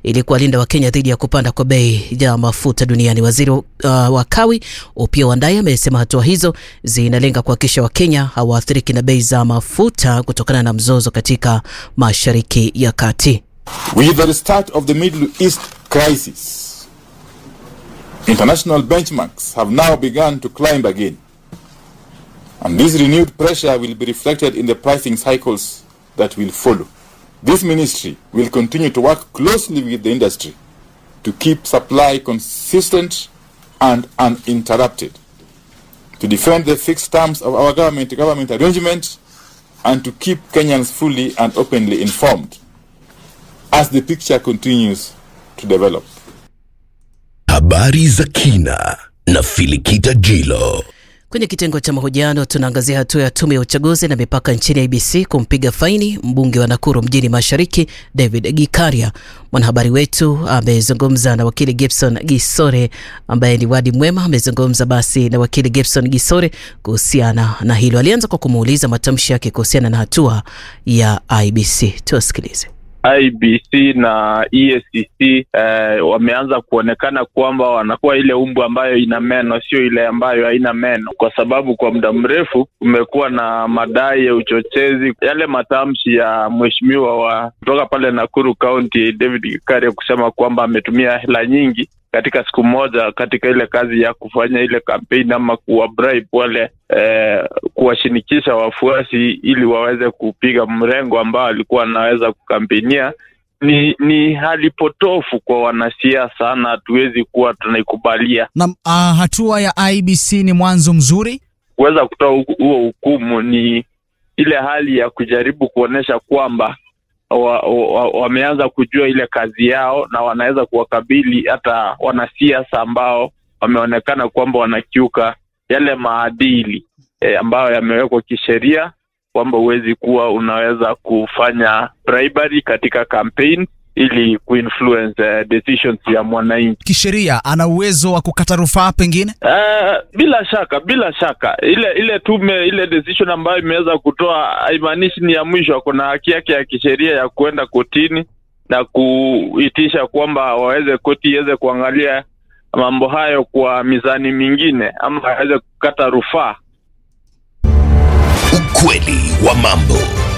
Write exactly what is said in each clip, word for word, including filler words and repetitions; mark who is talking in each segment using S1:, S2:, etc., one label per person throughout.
S1: ili kuwalinda Wakenya dhidi ya kupanda kwa bei ya mafuta duniani. Waziri uh, wa Kawi Opiyo Wandayi amesema hatua hizo zinalenga kuhakikisha Wakenya hawaathiriki na bei za mafuta kutokana na mzozo katika Mashariki ya Kati.
S2: With the start of the Middle East crisis, international benchmarks have now begun to climb again. And this renewed pressure will be reflected in the pricing cycles that will follow. This ministry will continue to work closely with the industry to keep supply consistent and uninterrupted, to defend the fixed terms of our government-to-government arrangement, and to keep Kenyans fully and openly informed as the picture continues to develop.
S3: Habari za kina na Filikita Jilo.
S1: Kwenye kitengo cha mahojiano tunaangazia hatua ya tume ya uchaguzi na mipaka nchini I B C kumpiga faini mbunge wa Nakuru mjini Mashariki David Gikaria. Mwanahabari wetu amezungumza na wakili Gibson Gisore ambaye ni wadi mwema. Amezungumza basi na wakili Gibson Gisore kuhusiana na hilo. Alianza kwa kumuuliza matamshi yake kuhusiana na hatua ya I B C. Tusikilize.
S4: I B C na E A C C eh, wameanza kuonekana kwamba wanakuwa ile umbu ambayo ina meno, sio ile ambayo haina meno, kwa sababu kwa muda mrefu kumekuwa na madai ya uchochezi. Yale matamshi ya mheshimiwa wa kutoka pale Nakuru County David Gikaria kusema kwamba ametumia hela nyingi katika siku moja katika ile kazi ya kufanya ile campaign ama kuwa bribe wale eh, kuwashinikisha wafuasi ili waweze kupiga mrengo ambao alikuwa anaweza kukampenia, ni ni hali potofu kwa wanasiasa na hatuwezi kuwa tunaikubalia.
S5: Na uh, hatua ya I B C ni mwanzo mzuri
S4: kuweza kutoa huo hukumu. Ni ile hali ya kujaribu kuonesha kwamba wameanza wa, wa kujua ile kazi yao na wanaweza kuwakabili hata wanasiasa ambao wameonekana kwamba wanakiuka yale maadili e, ambayo yamewekwa kisheria, kwamba uwezi kuwa unaweza kufanya bribery katika campaign ili kuinfluence uh, decisions ya mwananchi.
S5: Kisheria ana uwezo wa kukata rufaa pengine?
S4: Uh, bila shaka, bila shaka. Ile ile tume ile decision ambayo imeweza kutoa haimaanishi ni ya mwisho. Kuna haki yake ya kisheria ya kuenda kotini na kuitisha kwamba waweze koti iweze kuangalia mambo hayo kwa mizani mingine ama waweze kukata rufaa.
S3: Ukweli wa mambo.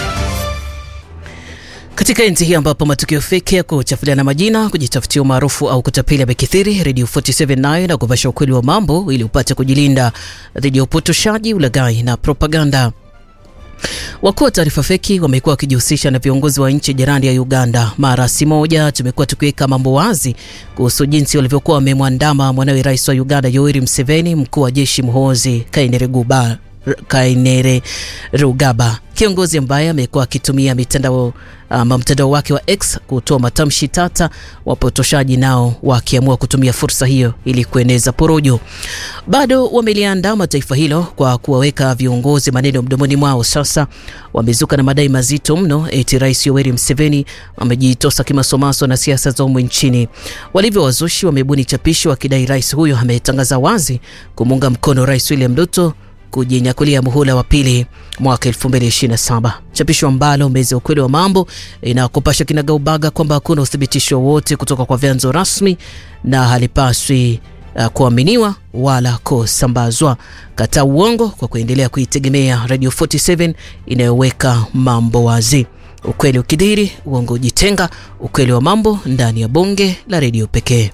S1: Katika nchi hii ambapo matukio feki ya kuchafuliana majina, kujitafutia umaarufu au kutapeli yamekithiri, Radio arobaini na saba nayo na kupasha ukweli wa mambo ili upate kujilinda dhidi ya upotoshaji, ulaghai na propaganda. Wakuu wa taarifa feki wamekuwa wakijihusisha na viongozi wa nchi jirani ya Uganda. Mara si moja tumekuwa tukiweka mambo wazi kuhusu jinsi walivyokuwa wamemwandama mwanawe rais wa Uganda Yoweri Museveni, mkuu wa jeshi Muhoozi Kainerugaba Kainerugaba, kiongozi ambaye amekuwa akitumia mitandao ama mtandao wake wa X kutoa matamshi tata, wapotoshaji nao wakiamua kutumia fursa hiyo ili kueneza porojo. Bado wameliandama taifa hilo kwa kuwaweka viongozi maneno mdomoni mwao. Sasa wamezuka na madai mazito mno eti Rais Yoweri Museveni amejitosa kimasomaso na siasa za umu nchini. Walivyo wazushi wamebuni chapisho wakidai rais huyo ametangaza wazi kumunga mkono Rais William Ruto kujinyakulia muhula wa pili mwaka elfu mbili ishirini na saba. Chapisho ambalo mezi ukweli wa mambo inakupasha kinagaubaga kwamba hakuna uthibitisho wote kutoka kwa vyanzo rasmi na halipaswi uh, kuaminiwa wala kusambazwa. Kata uongo kwa kuendelea kuitegemea Radio arobaini na saba inayoweka mambo wazi. Ukweli ukidhiri, uongo ujitenga. Ukweli wa mambo ndani ya bonge la radio pekee.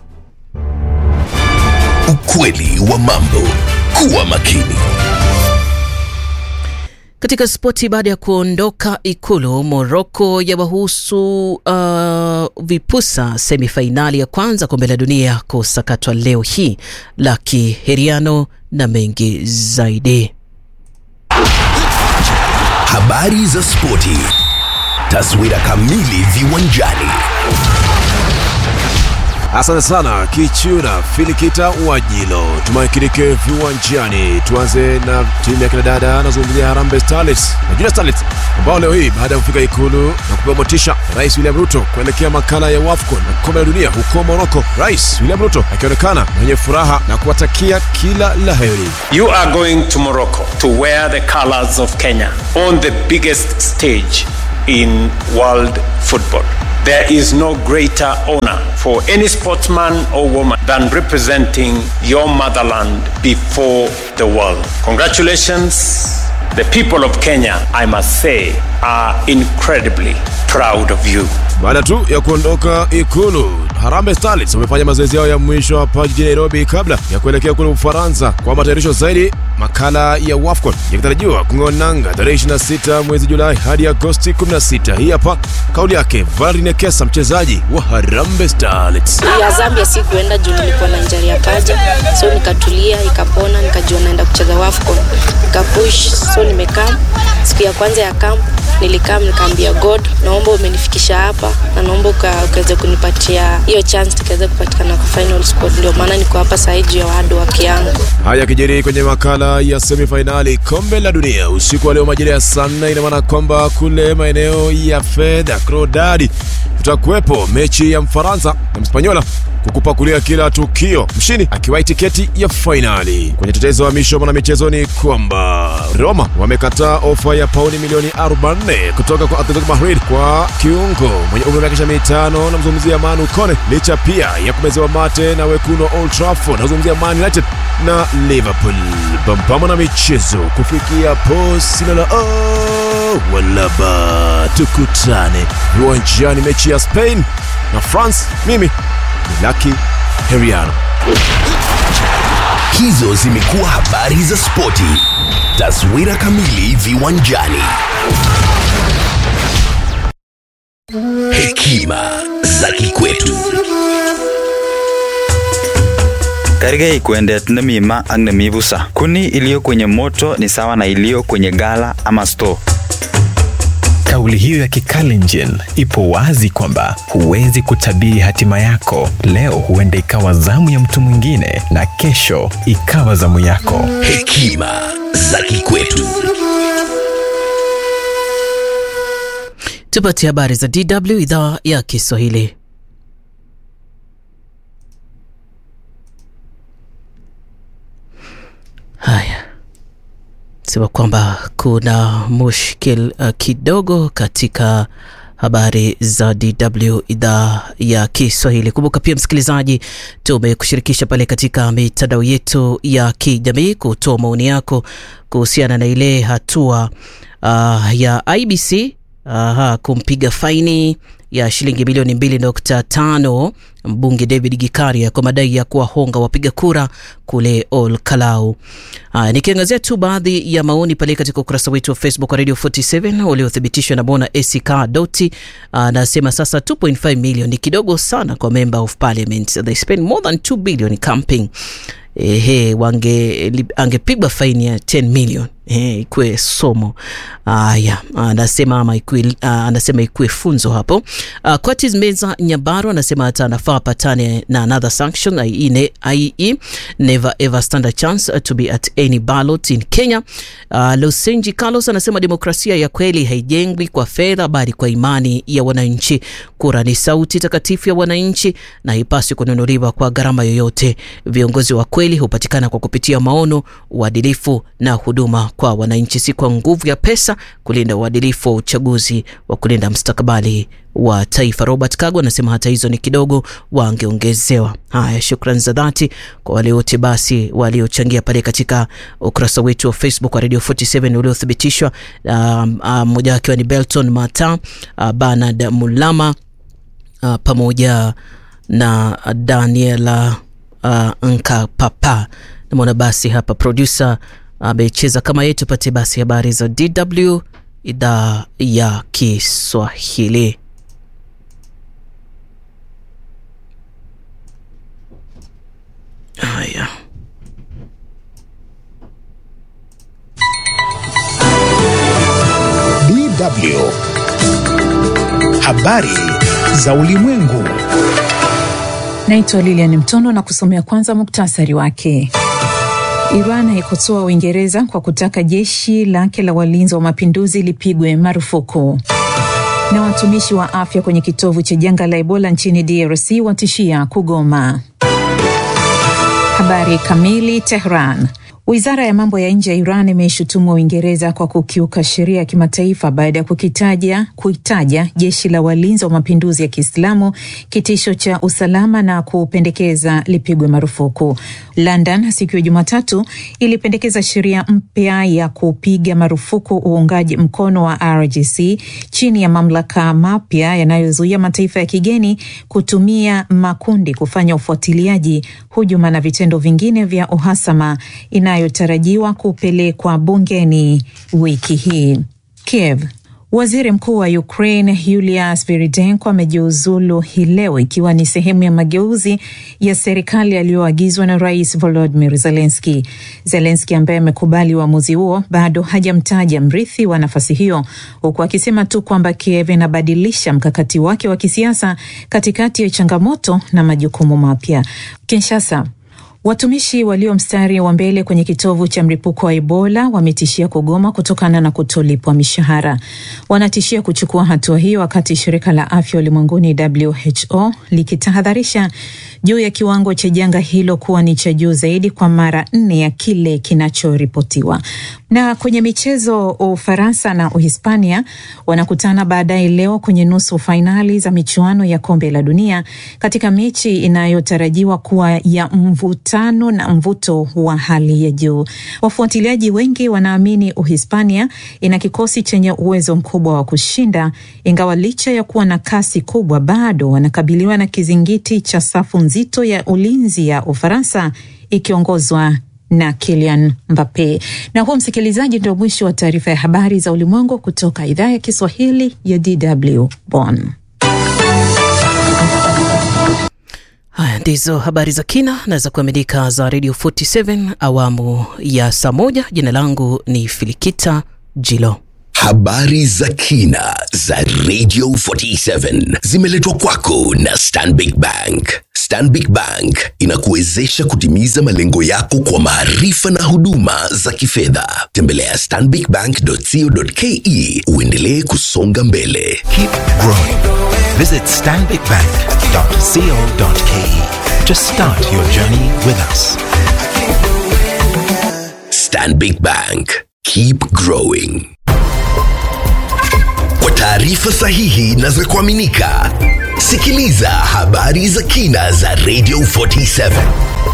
S3: Ukweli wa mambo. Kuwa makini.
S1: Katika spoti, baada ya kuondoka Ikulu, Morocco yawahusu uh, vipusa semifinali ya kwanza kombe la dunia kusakatwa leo hii. Laki Heriano na mengi zaidi.
S3: Habari za spoti. Taswira kamili viwanjani.
S6: Asante sana Kichuna Filikita Wajilo. Tumakirike viwanjani. Tuanze na timu ya kinadada nazungumzia Harambee Starlets na Junior Starlets ambao leo hii baada ya kufika Ikulu na kupewa motisha Rais William Ruto kuelekea makala ya WAFCON na kombe la dunia huko Morocco. Rais William Ruto akionekana mwenye furaha na kuwatakia kila laheri.
S7: You are going to Morocco to wear the colors of Kenya on the biggest stage in world football. There is no greater honor for any sportsman or woman than representing your motherland before the world. Congratulations. The people of Kenya, I must say, are incredibly proud of you.
S6: Baada tu ya kuondoka Ikulu, Harambee Starlets wamefanya mazoezi yao ya mwisho hapa jijini Nairobi kabla ya kuelekea kule Ufaransa kwa matayarisho zaidi. Makala ya WAFCON yakitarajiwa kung'oa nanga tarehe ishirini na sita mwezi Julai hadi Agosti kumi na sita. Hii hapa kauli yake Valerie Nekesa, mchezaji wa Harambee Starlets.
S8: Ya Zambia si kuenda juu nilikuwa na injury ya paja, so nikatulia ikapona, nikajua naenda kucheza WAFCON. Nikapush, so nimekaa. Siku ya kwanza ya camp nilikaa nikaambia God, naomba umenifikisha hapa na naomba ukaweze kunipatia hiyo chance tukaweze kupatikana kwa final squad. Ndio maana niko hapa sasa hivi ya wadu wa kiangu.
S6: Haya kijiri kwenye makala ya semifinali kombe la dunia usiku wa leo majira ya sana. Ina maana kwamba kule maeneo ya Feda Crodadi tutakuwepo mechi ya Mfaransa na Mspanyola kukupakulia kila tukio, mshindi akiwahi tiketi ya finali. Kwenye tetezo wa misho mwana michezo ni kwamba Roma wamekataa ofa ya pauni milioni arobaini kutoka kwa Atletico Madrid kwa kiungo mwenye umri wa miaka mitano, na mzungumzia Manu Kone, licha pia ya kumezewa mate na wekundu Old Trafford. Na mzungumzia Man United na Liverpool. Pampama na michezo kufikia posi la oh walaba, tukutane viwanjani mechi ya Spain na France. Mimi ni Lucky Heriano.
S3: Hizo zimekuwa habari za spoti. Taswira kamili viwanjani. Hekima za kikwetu.
S9: Katika ikwendet na mima ang namibusa. Kuni iliyo kwenye moto ni sawa na iliyo kwenye gala ama store.
S10: Kauli hiyo ya Kikalenjin ipo wazi kwamba huwezi kutabiri hatima yako. Leo huenda ikawa zamu ya mtu mwingine na kesho ikawa zamu yako.
S3: Hekima za kikwetu.
S1: Tupate habari za D W idhaa ya Kiswahili. Haya. Sema kwamba kuna mushkil uh, kidogo katika habari za D W idhaa ya Kiswahili. Kumbuka pia msikilizaji, tumekushirikisha pale katika mitandao yetu ya kijamii kutoa maoni yako kuhusiana na ile hatua uh, ya I B C uh, kumpiga faini ya shilingi milioni mbili nukta tano mbunge David Gikaria kwa madai ya kuwahonga wapiga kura kule Ol Kalou. Ah, nikiangazia tu baadhi ya maoni pale katika ukurasa wetu wa Facebook wa Radio forty-seven uliothibitishwa na Bona S K Doti. Anasema sasa two point five million ni kidogo sana kwa member of parliament. They spend more than two billion camping. Ehe, wange angepigwa faini ya ten million. Eh, ikue somo. Aya, anasema ama ikue anasema ikue funzo hapo. Uh, Curtis Meza Nyabaro anasema hata anafaa patane na another sanction, that is never ever stand a chance to be at any ballot in Kenya. Uh, Losenji Carlos anasema demokrasia ya kweli haijengwi kwa fedha bali kwa imani ya wananchi. Kura ni sauti takatifu ya wananchi na haipaswi kununuliwa kwa gharama yoyote. Viongozi wa kweli hupatikana kwa kupitia maono, uadilifu na huduma kwa wananchi, si kwa nguvu ya pesa. Kulinda uadilifu wa uchaguzi wa kulinda mustakabali wa taifa. Robert Kago anasema hata hizo ni kidogo, wangeongezewa. Haya, shukrani za dhati kwa wale wote basi waliochangia pale katika ukurasa wetu wa Facebook wa Radio forty-seven uliothibitishwa. Um, uh, mmoja akiwa ni Belton Mata, uh, Bernard Mulama, uh, pamoja na Daniela uh, Nka Papa. Namona basi hapa producer amecheza kama yetu. Pate basi habari za D W idhaa ya Kiswahili. Haya.
S11: D W habari za ulimwengu.
S12: Naitwa Lilian Mtono na kusomea kwanza muktasari wake. Iran haikosoa Uingereza kwa kutaka jeshi lake la walinzi wa mapinduzi lipigwe marufuku. Na watumishi wa afya kwenye kitovu cha janga la Ebola nchini D R C watishia kugoma. Habari kamili. Tehran. Wizara ya mambo ya nje ya Iran imeishutumu Uingereza kwa kukiuka sheria ya kimataifa baada ya kukitaja kuitaja jeshi la walinzi wa mapinduzi ya Kiislamu kitisho cha usalama na kupendekeza lipigwe marufuku. London siku ya Jumatatu ilipendekeza sheria mpya ya kupiga marufuku uungaji mkono wa R G C chini ya mamlaka mapya yanayozuia mataifa ya kigeni kutumia makundi kufanya ufuatiliaji, hujuma na vitendo vingine vya uhasama inayotarajiwa kupelekwa bungeni wiki hii. Kiev. Waziri Mkuu wa Ukraine Yulia Sviridenko amejiuzulu hii leo ikiwa ni sehemu ya mageuzi ya serikali aliyoagizwa na Rais Volodymyr Zelensky. Zelensky ambaye amekubali uamuzi huo bado hajamtaja mrithi wa nafasi hiyo, huku akisema tu kwamba Kiev inabadilisha mkakati wake wa kisiasa katikati ya changamoto na majukumu mapya. Kinshasa. Watumishi walio mstari wa mbele kwenye kitovu cha mlipuko wa Ebola wametishia kugoma kutokana na kutolipwa mishahara. Wanatishia kuchukua hatua hiyo wakati shirika la afya ulimwenguni W H O likitahadharisha juu ya kiwango cha janga hilo kuwa ni cha juu zaidi kwa mara nne ya kile kinachoripotiwa. Na kwenye michezo, Ufaransa na Uhispania wanakutana baadaye leo kwenye nusu fainali za michuano ya kombe la dunia katika mechi inayotarajiwa kuwa ya mvutano na mvuto wa hali ya juu. Wafuatiliaji wengi wanaamini Uhispania ina kikosi chenye uwezo mkubwa wa kushinda, ingawa licha ya kuwa na kasi kubwa bado wanakabiliwa na kizingiti cha safu nzito ya ulinzi ya Ufaransa ikiongozwa na Kylian Mbappe. Na huo, msikilizaji, ndio mwisho wa taarifa ya habari za ulimwengu kutoka idhaa ya Kiswahili ya D W Bonn.
S1: Haya ndizo habari za kina na za kuaminika za Radio forty-seven awamu ya saa moja. Jina langu ni Filikita Jilo.
S3: Habari za kina za Radio forty-seven zimeletwa kwako na Stanbic Bank. Stanbic Bank inakuwezesha kutimiza malengo yako kwa maarifa na huduma za kifedha. Tembelea stanbic bank dot co dot ke uendelee kusonga mbele.
S13: Keep growing. Visit stanbic bank dot co dot ke to start your journey with us.
S3: Stanbic Bank. Keep growing. Kwa taarifa sahihi na za kuaminika, sikiliza habari za kina za Radio forty-seven.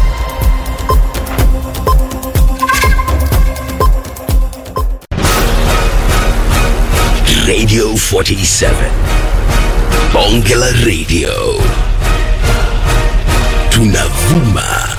S3: Radio forty-seven. Bonge la Radio. Tunavuma